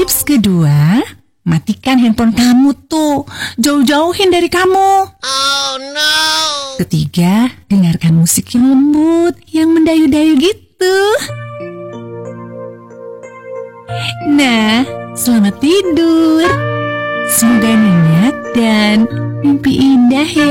Tips kedua, matikan handphone kamu tuh. Jauh-jauhin dari kamu. Oh no. Ketiga, dengarkan musik yang lembut, yang mendayu-dayu gitu. Nah, selamat tidur. Semoga nyenyak dan mimpi indah ya.